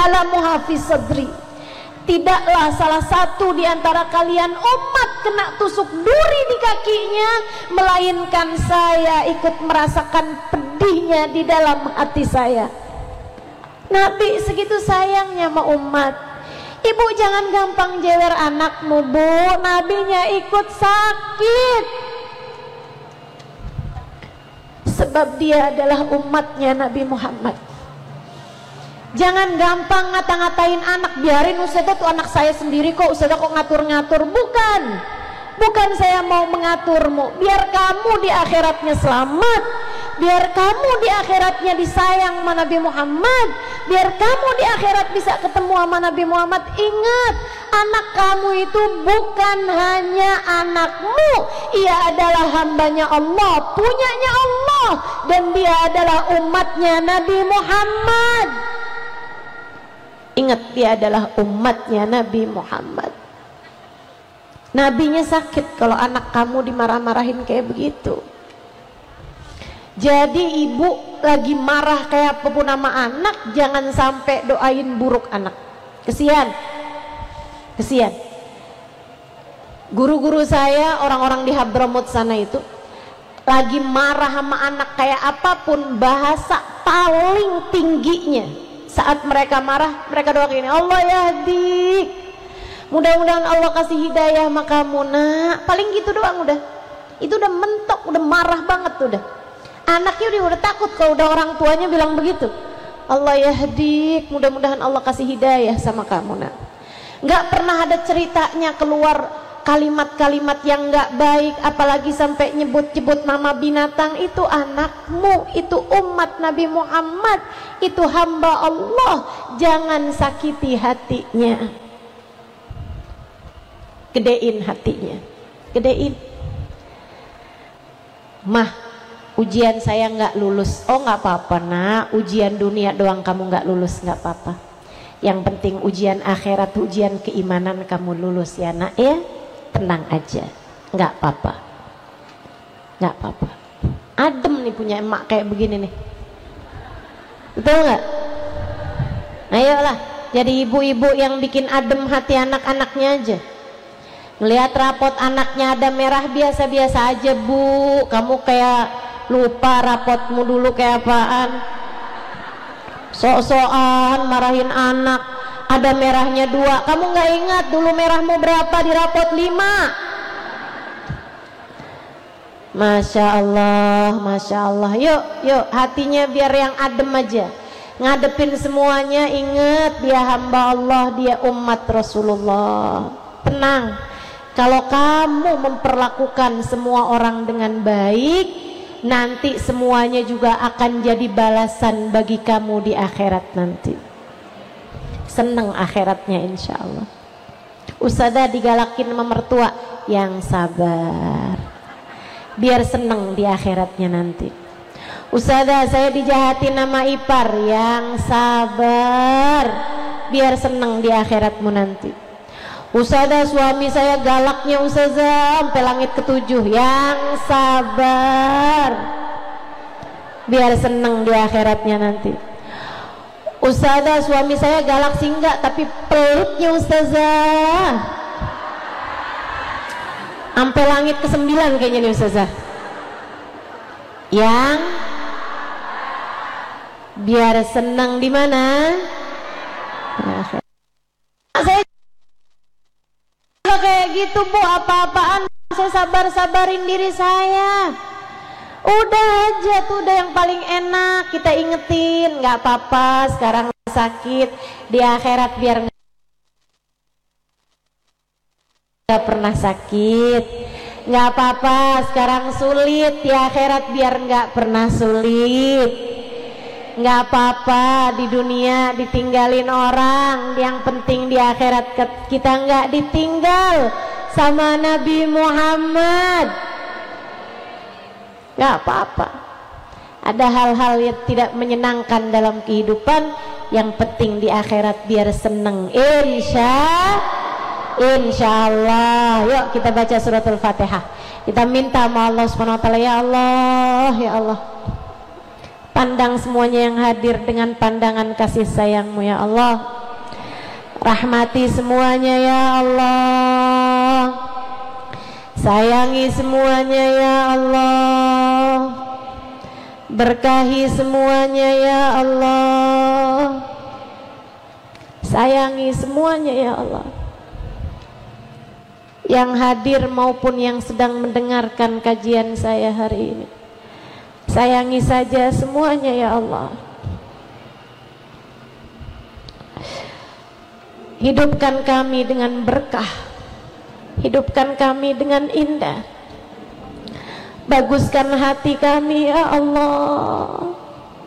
alamuha fi sadri. Tidaklah salah satu di antara kalian umat kena tusuk duri di kakinya, melainkan saya ikut merasakan pedihnya di dalam hati saya. Nabi segitu sayangnya sama umat. Ibu jangan gampang jewer anakmu, Bu. Nabinya ikut sakit. Sebab dia adalah umatnya Nabi Muhammad. Jangan gampang ngata-ngatain anak. Biarin Ustazah, tuh anak saya sendiri kok, Ustazah kok ngatur-ngatur. Bukan saya mau mengaturmu. Biar kamu di akhiratnya selamat, biar kamu di akhiratnya disayang sama Nabi Muhammad, biar kamu di akhirat bisa ketemu sama Nabi Muhammad. Ingat, anak kamu itu bukan hanya anakmu, ia adalah hambanya Allah, punyanya Allah, dan dia adalah umatnya Nabi Muhammad. Ingat, dia adalah umatnya Nabi Muhammad. Nabinya sakit kalau anak kamu dimarah-marahin kayak begitu. Jadi ibu lagi marah kayak apapun sama anak, jangan sampai doain buruk anak. Kesian. Guru-guru saya, orang-orang di Hadramut sana itu, lagi marah sama anak kayak apapun, bahasa paling tingginya saat mereka marah, mereka doain, Allah yahdi, mudah-mudahan Allah kasih hidayah sama kamu nak. Paling gitu doang udah. Itu udah mentok, udah marah banget udah. Anaknya udah takut kalau udah orang tuanya bilang begitu. Allah yahdik, mudah-mudahan Allah kasih hidayah sama kamu nak. Nggak pernah ada ceritanya keluar kalimat-kalimat yang nggak baik, apalagi sampai nyebut-nyebut nama binatang. Itu anakmu, itu umat Nabi Muhammad, itu hamba Allah. Jangan sakiti hatinya, gedein hatinya, gedein. Mah, ujian saya nggak lulus. Oh nggak apa-apa nak, ujian dunia doang kamu nggak lulus, nggak apa-apa. Yang penting ujian akhirat, ujian keimanan kamu lulus ya nak ya. Tenang aja, nggak apa-apa, nggak apa-apa. Adem nih punya emak kayak begini nih, betul nggak? Ayolah, jadi ibu-ibu yang bikin adem hati anak-anaknya aja. Ngelihat rapot anaknya ada merah, biasa-biasa aja Bu. Kamu kayak lupa rapotmu dulu kayak apaan. Sok-sokan marahin anak, ada merahnya 2, kamu nggak ingat dulu merahmu berapa di rapot 5. Masya Allah, Masya Allah. Yuk hatinya biar yang adem aja, ngadepin semuanya. Ingat, dia hamba Allah, dia umat Rasulullah. Tenang, kalau kamu memperlakukan semua orang dengan baik, nanti semuanya juga akan jadi balasan bagi kamu di akhirat nanti. Seneng akhiratnya insya Allah. Ustazah digalakin sama mertua, yang sabar, biar seneng di akhiratnya nanti. Ustazah saya dijahatin nama ipar, yang sabar, biar seneng di akhiratmu nanti. Ustazah suami saya galaknya Ustazah sampai langit ke-7, yang sabar, biar seneng di akhiratnya nanti. Ustazah suami saya galak sih enggak, tapi pelitnya Ustazah sampai langit ke-9 kayaknya nih Ustazah. Yang biar senang di mana? Saya kayak gitu Bu, apa-apaan saya sabar-sabarin diri saya. Udah aja tuh, udah yang paling enak kita ingetin, nggak apa-apa sekarang sakit, di akhirat biar nggak pernah sakit. Nggak apa-apa sekarang sulit, di akhirat biar nggak pernah sulit. Nggak apa-apa di dunia ditinggalin orang, yang penting di akhirat kita nggak ditinggal sama Nabi Muhammad. Nggak apa-apa. Ada hal-hal yang tidak menyenangkan dalam kehidupan, yang penting di akhirat biar seneng. Insya Allah. Yuk kita baca suratul Fatihah. Kita minta sama Allah Subhanahu Wa Taala, ya Allah, ya Allah, pandang semuanya yang hadir dengan pandangan kasih sayangmu ya Allah. rahmati semuanya ya Allah, sayangi semuanya ya Allah, berkahi semuanya ya Allah, sayangi semuanya ya Allah, yang hadir maupun yang sedang mendengarkan kajian saya hari ini, sayangi saja semuanya ya Allah. Hidupkan kami dengan berkah, hidupkan kami dengan indah, baguskan hati kami ya Allah,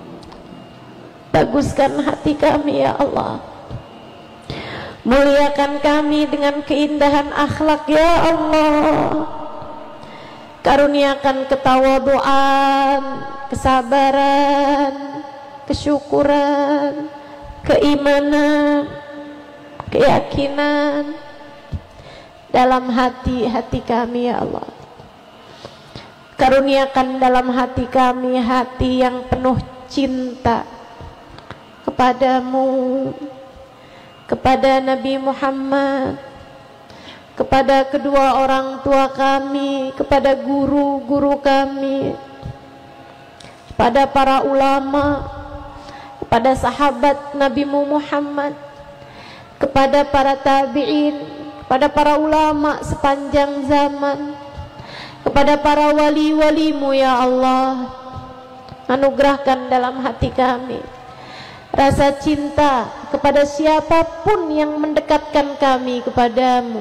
baguskan hati kami ya Allah, muliakan kami dengan keindahan akhlak ya Allah, karuniakan ketawaduan, kesabaran, kesyukuran, keimanan, keyakinan dalam hati-hati kami ya Allah. Karuniakan dalam hati kami hati yang penuh cinta kepadamu, kepada Nabi Muhammad, kepada kedua orang tua kami, kepada guru-guru kami, kepada para ulama, kepada sahabat Nabi Muhammad, kepada para tabi'in, kepada para ulama sepanjang zaman, kepada para wali-walimu ya Allah. Anugerahkan dalam hati kami rasa cinta kepada siapapun yang mendekatkan kami kepadamu.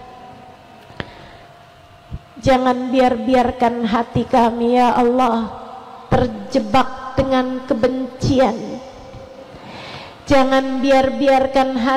Jangan biarkan hati kami ya Allah terjebak dengan kebencian. Jangan biarkan hati